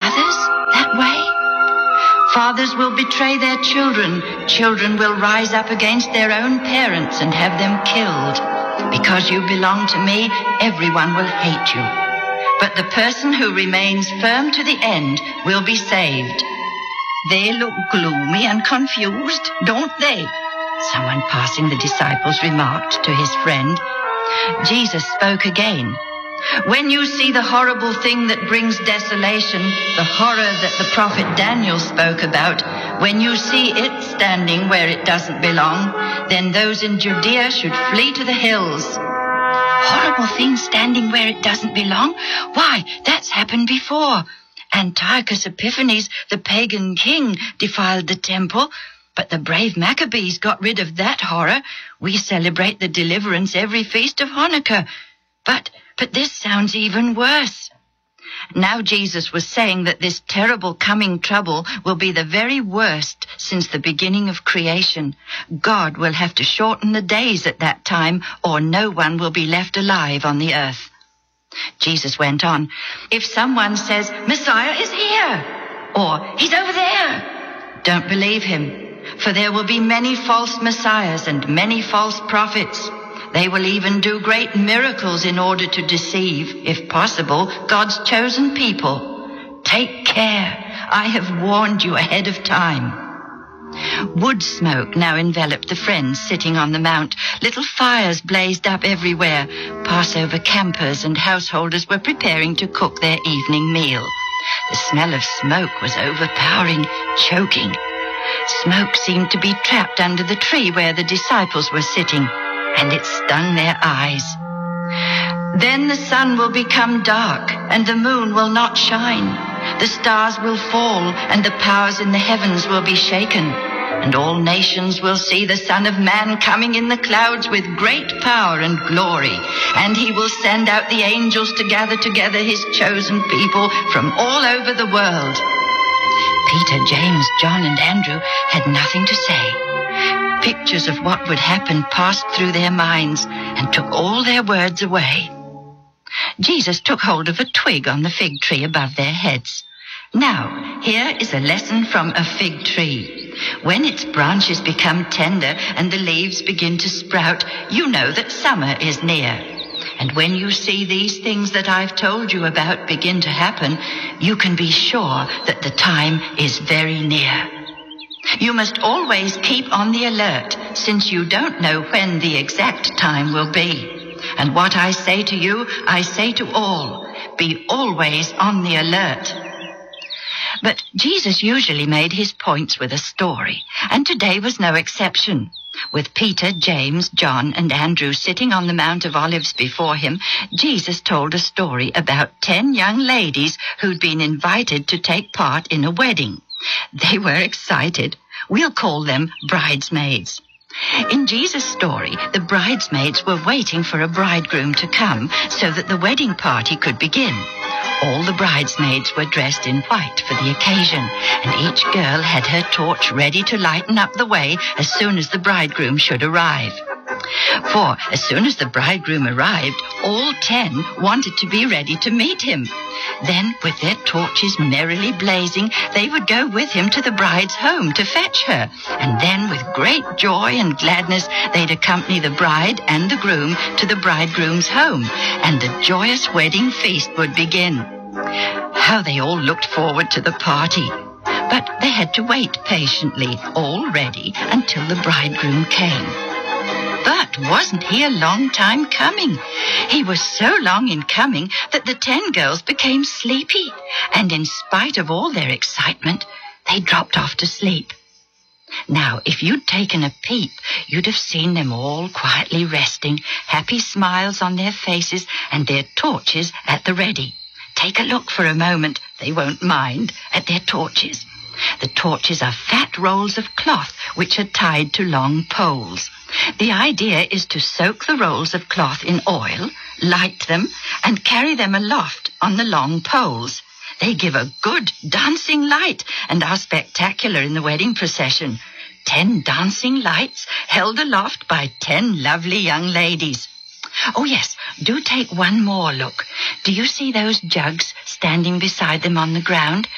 others that way? Fathers will betray their children. Children will rise up against their own parents and have them killed. Because you belong to me, everyone will hate you. But the person who remains firm to the end will be saved. They look gloomy and confused, don't they? Someone passing the disciples remarked to his friend. Jesus spoke again. When you see the horrible thing that brings desolation, the horror that the prophet Daniel spoke about, when you see it standing where it doesn't belong, then those in Judea should flee to the hills. Horrible thing standing where it doesn't belong? Why, that's happened before. Antiochus Epiphanes, the pagan king, defiled the temple, but the brave Maccabees got rid of that horror. We celebrate the deliverance every feast of Hanukkah. But this sounds even worse. Now Jesus was saying that this terrible coming trouble will be the very worst since the beginning of creation. God will have to shorten the days at that time, or no one will be left alive on the earth. Jesus went on, if someone says, Messiah is here, or he's over there, don't believe him. For there will be many false messiahs and many false prophets. They will even do great miracles in order to deceive, if possible, God's chosen people. Take care. I have warned you ahead of time. Wood smoke now enveloped the friends sitting on the mount. Little fires blazed up everywhere. Passover campers and householders were preparing to cook their evening meal. The smell of smoke was overpowering, choking. Smoke seemed to be trapped under the tree where the disciples were sitting, and it stung their eyes. Then the sun will become dark, and the moon will not shine. The stars will fall, and the powers in the heavens will be shaken. And all nations will see the Son of Man coming in the clouds with great power and glory. And he will send out the angels to gather together his chosen people from all over the world. Peter, James, John, and Andrew had nothing to say. Pictures of what would happen passed through their minds and took all their words away. Jesus took hold of a twig on the fig tree above their heads. Now, here is a lesson from a fig tree. When its branches become tender and the leaves begin to sprout, you know that summer is near. And when you see these things that I've told you about begin to happen, you can be sure that the time is very near. You must always keep on the alert, since you don't know when the exact time will be. And what I say to you, I say to all, be always on the alert. But Jesus usually made his points with a story, and today was no exception. With Peter, James, John, and Andrew sitting on the Mount of Olives before him, Jesus told a story about 10 young ladies who'd been invited to take part in a wedding. They were excited. We'll call them bridesmaids. In Jesus' story, the bridesmaids were waiting for a bridegroom to come so that the wedding party could begin. All the bridesmaids were dressed in white for the occasion, and each girl had her torch ready to lighten up the way as soon as the bridegroom should arrive. For as soon as the bridegroom arrived, all 10 wanted to be ready to meet him. Then, with their torches merrily blazing, they would go with him to the bride's home to fetch her. And then, with great joy and gladness, they'd accompany the bride and the groom to the bridegroom's home, and the joyous wedding feast would begin. How they all looked forward to the party. But they had to wait patiently, all ready, until the bridegroom came. But wasn't he a long time coming? He was so long in coming that the 10 girls became sleepy, and in spite of all their excitement, they dropped off to sleep. Now, if you'd taken a peep, you'd have seen them all quietly resting, happy smiles on their faces and their torches at the ready. Take a look for a moment, they won't mind, at their torches. The torches are fat rolls of cloth which are tied to long poles. The idea is to soak the rolls of cloth in oil, light them, and carry them aloft on the long poles. They give a good dancing light and are spectacular in the wedding procession. 10 dancing lights held aloft by 10 lovely young ladies. Oh yes, do take one more look. Do you see those jugs standing beside them on the ground?